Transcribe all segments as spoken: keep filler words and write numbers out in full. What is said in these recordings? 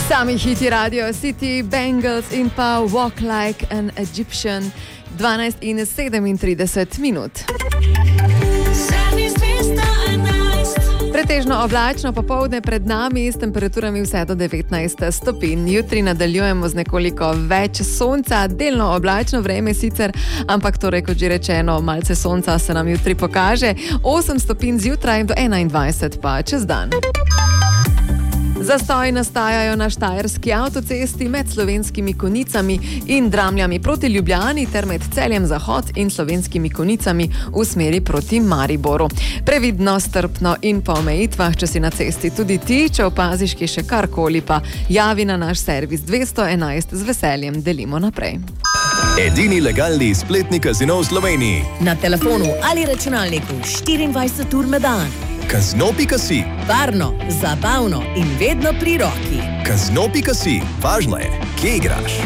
Sami hiti Radio City, Bengals in pa Walk Like an Egyptian, dvanajst in sedemintrideset minut. Pretežno oblačno popoldne pred nami s temperaturami vse do devetnajst stopinj. Jutri nadaljujemo z nekoliko več sonca, delno oblačno vreme sicer, ampak torej, kot že rečeno, malce sonca se nam jutri pokaže. osem stopinj zjutraj do enaindvajset pa čez dan. Zastoji nastajajo na štajerski avtocesti med Slovenskimi Konjicami in Dramljami proti Ljubljani ter med Celjem Zahod in Slovenskimi Konjicami v smeri proti Mariboru. Previdno, strpno in po omejitvah, če si na cesti tudi ti, če opaziš kje še karkoli, pa javi na naš servis dvesto enajst, z veseljem delimo naprej. Edini legalni spletni kazino v Sloveniji. Na telefonu ali računalniku štiriindvajset ur na dan. Kazino pika si. Varno, zabavno in vedno pri roki. Kazino pika si. Važno je, kje igraš.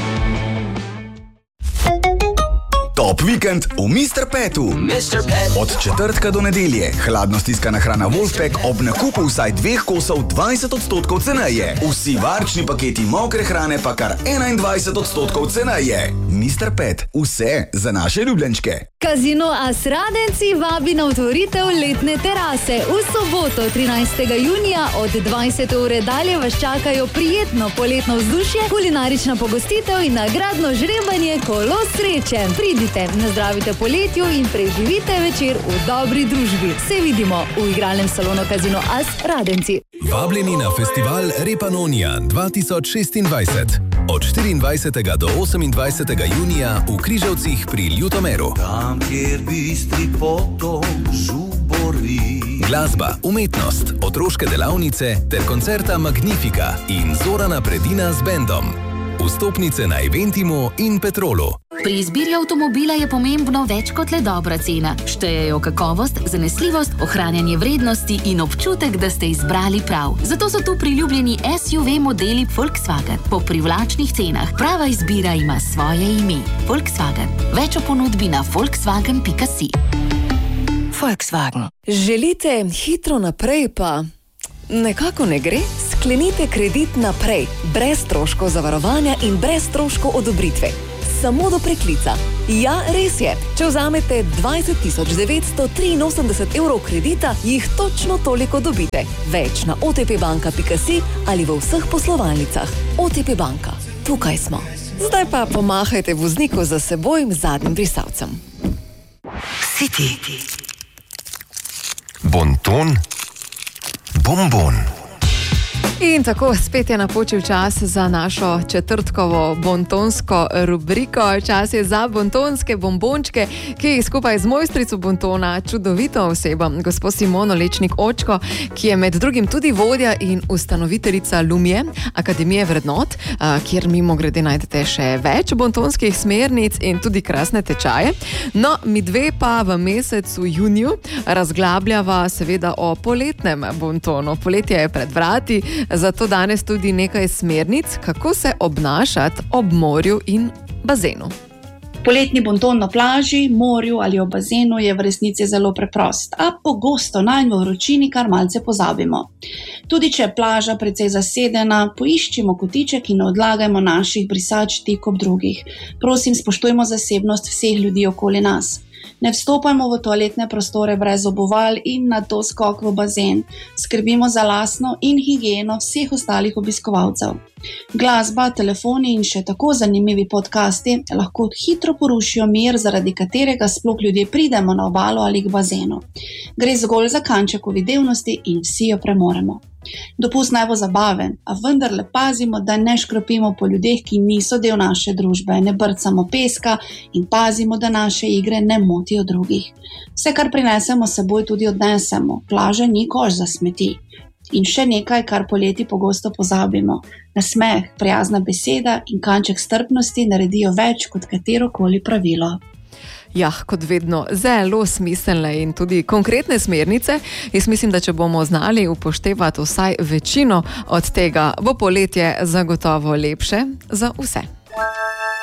Top vikend v mister Petu. mister Pet. Od četrtka do nedelje. Hladno stiskana hrana Wolfpack ob nakupu vsaj dveh kosov dvajset odstotkov ceneje. Vsi varčni paketi mokre hrane pa kar enaindvajset odstotkov ceneje. mister Pet. Vse za naše ljubljenčke. Kazino As Radenci vabi na otvoritev letne terase. V soboto, trinajstega junija od dvajsete ure dalje vas čakajo prijetno poletno vzdušje, kulinarična pogostitev in nagradno žrebanje Kolo sreče. Pridite, nazdravite poletju in preživite večer v dobri družbi. Se vidimo v igralnem salonu Kazino As Radenci. Vabljeni na festival Repanonija dva tisoč šestindvajset. Od štiriindvajsetega do osemindvajsetega junija v Križevcih pri Ljutomeru. Tam, kjer bistri potom žubori. Glasba, umetnost, otroške delavnice ter koncerta Magnifica in Zorana Predina z bendom. Vstopnice na Eventimu in Petrolu. Pri izbiri avtomobila je pomembno več kot le dobra cena. Štejejo kakovost, zanesljivost, ohranjanje vrednosti in občutek, da ste izbrali prav. Zato so tu priljubljeni S U V modeli Volkswagen po privlačnih cenah. Prava izbira ima svoje ime. Volkswagen. Več o ponudbi na volkswagen pika si. Volkswagen. Želite hitro naprej, pa nekako ne gre? Sklenite kredit naprej, brez stroškov zavarovanja in brez stroškov odobritve. Samo do preklica. Ja, res je. Če vzamete dvajset tisoč devetsto triinosemdeset evrov kredita, jih točno toliko dobite. Več na o te pe banka pika si ali v vseh poslovalnicah. O te pe banka. Tukaj smo. Zdaj pa pomahajte vozniku za seboj zadnjim brisalcem. City. Bonton. Bonbon. In tako spet je napočil čas za našo četrtkovo bontonsko rubriko. Čas je za bontonske bombončke, ki jih skupaj z mojstrico bontona, čudovito osebo, gospo Simono Lečnik-Očko, ki je med drugim tudi vodja in ustanoviteljica Lumije, Akademije vrednot, kjer mimogrede najdete še več bontonskih smernic in tudi krasne tečaje. No, mi dve pa v mesecu juniju razglabljava seveda o poletnem bontonu. Poletje je pred vrati, zato danes tudi nekaj smernic, kako se obnašati ob morju in bazenu. Poletni bonton na plaži, morju ali ob bazenu je v resnici zelo preprost, a pogosto nanj v vročini kar malce pozabimo. Tudi če je plaža precej zasedena, poiščimo kotiček in ne odlagajmo naših brisač tik ob drugih. Prosim, spoštujmo zasebnost vseh ljudi okoli nas. Ne vstopajmo v toaletne prostore brez obuval in nato skok v bazen. Skrbimo za lastno in higieno vseh ostalih obiskovalcev. Glasba, telefoni in še tako zanimivi podcasti lahko hitro porušijo mir, zaradi katerega sploh ljudje pridemo na obalo ali k bazenu. Gre zgolj za kanček uvidevnosti in vsi jo premoremo. Dopust naj bo zabaven, a vendarle pazimo, da ne škropimo po ljudeh, ki niso del naše družbe, ne brcamo peska in pazimo, da naše igre ne motijo drugih. Vse, kar prinesemo s seboj, tudi odnesemo. Plaža ni koš za smeti. In še nekaj, kar poleti pogosto pozabimo. Nasmeh, prijazna beseda in kanček strpnosti naredijo več kot katerokoli pravilo. Ja, kot vedno, zelo smiselne in tudi konkretne smernice. Jaz mislim, da če bomo znali upoštevati vsaj večino od tega, bo poletje zagotovo lepše za vse.